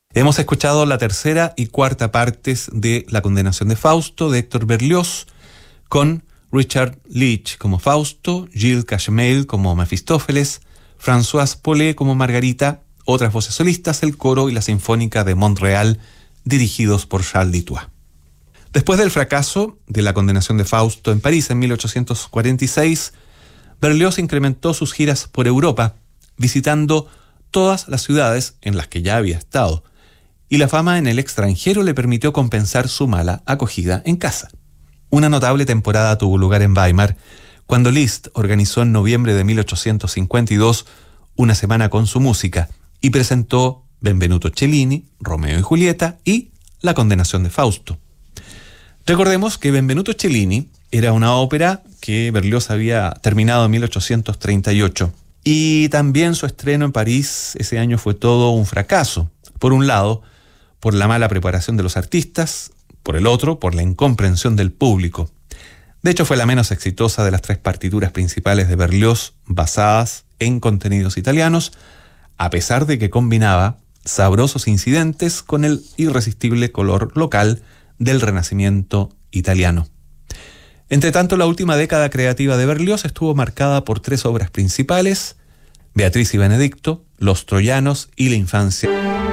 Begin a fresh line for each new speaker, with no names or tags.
Hemos escuchado la tercera y cuarta partes de La condenación de Fausto de Héctor Berlioz, con Richard Leach como Fausto, Gilles Cachemel como Mefistófeles, Françoise Paulet como Margarita, otras voces solistas, el coro y la Sinfónica de Montreal, dirigidos por Charles Dutoit. Después del fracaso de La condenación de Fausto en París en 1846, Berlioz incrementó sus giras por Europa, visitando todas las ciudades en las que ya había estado, y la fama en el extranjero le permitió compensar su mala acogida en casa. Una notable temporada tuvo lugar en Weimar, cuando Liszt organizó en noviembre de 1852 una semana con su música y presentó Benvenuto Cellini, Romeo y Julieta y La condenación de Fausto. Recordemos que Benvenuto Cellini era una ópera que Berlioz había terminado en 1838 y también su estreno en París ese año fue todo un fracaso. Por un lado, por la mala preparación de los artistas, por el otro, por la incomprensión del público. De hecho, fue la menos exitosa de las tres partituras principales de Berlioz basadas en contenidos italianos, a pesar de que combinaba sabrosos incidentes con el irresistible color local del Renacimiento italiano. Entre tanto, la última década creativa de Berlioz estuvo marcada por tres obras principales: Beatriz y Benedicto, Los troyanos y La infancia